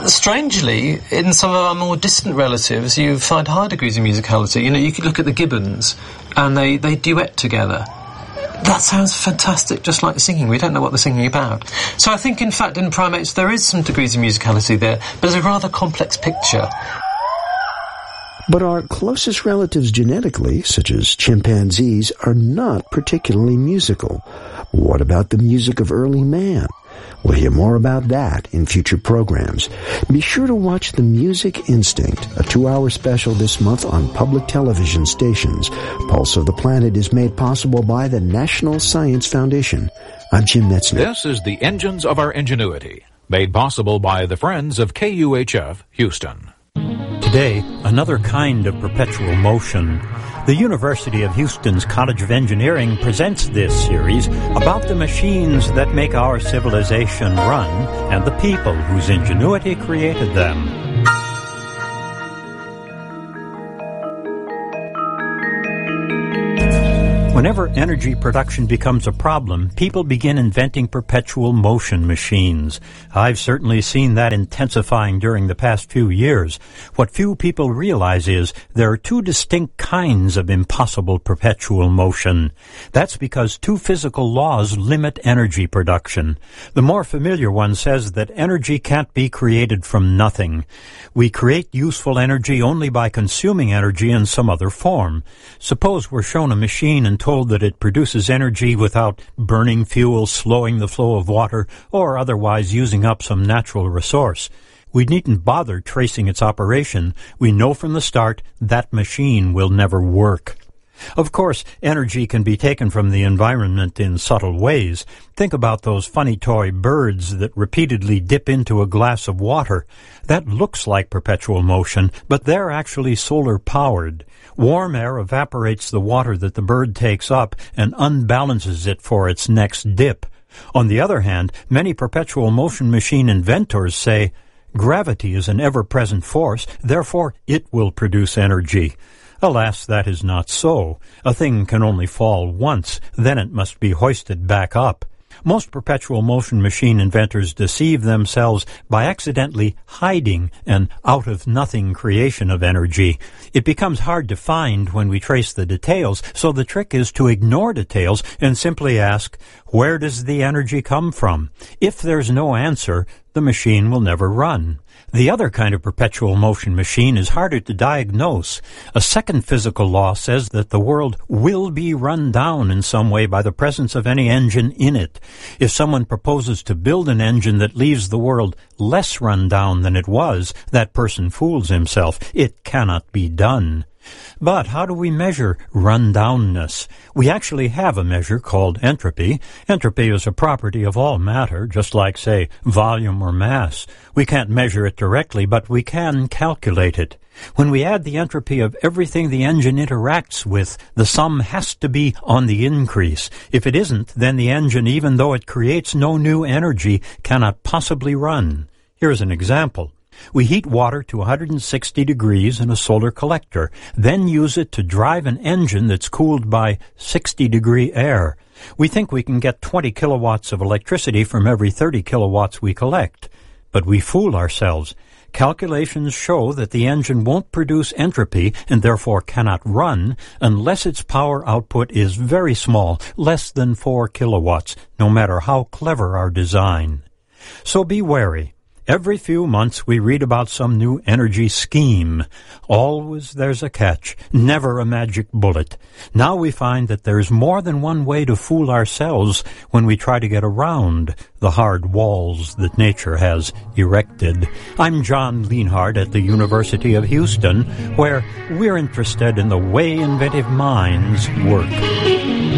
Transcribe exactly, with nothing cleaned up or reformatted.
strangely, in some of our more distant relatives, you find high degrees of musicality. You know, you could look at the Gibbons, and they, they duet together. That sounds fantastic, just like singing. We don't know what they're singing about. So I think, in fact, in primates there is some degrees of musicality there, but it's a rather complex picture. But our closest relatives genetically, such as chimpanzees, are not particularly musical. What about the music of early man? We'll hear more about that in future programs. Be sure to watch The Music Instinct, a two-hour special this month on public television stations. Pulse of the Planet is made possible by the National Science Foundation. I'm Jim Metzner. This is The Engines of Our Ingenuity, made possible by the Friends of K U H F Houston. Today, another kind of perpetual motion. The University of Houston's College of Engineering presents this series about the machines that make our civilization run and the people whose ingenuity created them. Whenever energy production becomes a problem, people begin inventing perpetual motion machines. I've certainly seen that intensifying during the past few years. What few people realize is there are two distinct kinds of impossible perpetual motion. That's because two physical laws limit energy production. The more familiar one says that energy can't be created from nothing. We create useful energy only by consuming energy in some other form. Suppose we're shown a machine and told that it produces energy without burning fuel, slowing the flow of water, or otherwise using up some natural resource. We needn't bother tracing its operation. We know from the start that machine will never work. Of course, energy can be taken from the environment in subtle ways. Think about those funny toy birds that repeatedly dip into a glass of water. That looks like perpetual motion, but they're actually solar-powered. Warm air evaporates the water that the bird takes up and unbalances it for its next dip. On the other hand, many perpetual motion machine inventors say, gravity is an ever-present force, therefore it will produce energy. Alas, that is not so. A thing can only fall once, then it must be hoisted back up. Most perpetual motion machine inventors deceive themselves by accidentally hiding an out-of-nothing creation of energy. It becomes hard to find when we trace the details, so the trick is to ignore details and simply ask, where does the energy come from? If there's no answer, the machine will never run. The other kind of perpetual motion machine is harder to diagnose. A second physical law says that the world will be run down in some way by the presence of any engine in it. If someone proposes to build an engine that leaves the world less run down than it was, that person fools himself. It cannot be done. But how do we measure rundownness? We actually have a measure called entropy. Entropy is a property of all matter, just like, say, volume or mass. We can't measure it directly, but we can calculate it. When we add the entropy of everything the engine interacts with, the sum has to be on the increase. If it isn't, then the engine, even though it creates no new energy, cannot possibly run. Here's an example. We heat water to one hundred sixty degrees in a solar collector, then use it to drive an engine that's cooled by sixty degree air. We think we can get twenty kilowatts of electricity from every thirty kilowatts we collect. But we fool ourselves. Calculations show that the engine won't produce entropy and therefore cannot run unless its power output is very small, less than four kilowatts, no matter how clever our design. So be wary. Every few months we read about some new energy scheme. Always there's a catch, never a magic bullet. Now we find that there's more than one way to fool ourselves when we try to get around the hard walls that nature has erected. I'm John Lienhard at the University of Houston, where we're interested in the way inventive minds work.